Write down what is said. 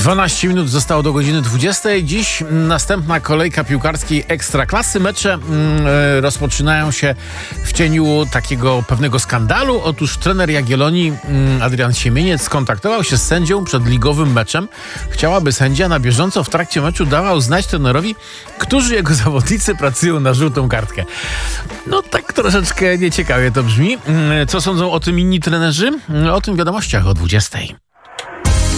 12 minut zostało do godziny 20. Dziś następna kolejka piłkarskiej Ekstraklasy. Mecze rozpoczynają się w cieniu takiego pewnego skandalu. Otóż trener Jagiellonii Adrian Siemieniec skontaktował się z sędzią przed ligowym meczem. Chciał, aby sędzia na bieżąco w trakcie meczu dawał znać trenerowi, którzy jego zawodnicy pracują na żółtą kartkę. No tak troszeczkę nieciekawie to brzmi. Co sądzą o tym inni trenerzy? O tym w wiadomościach o 20.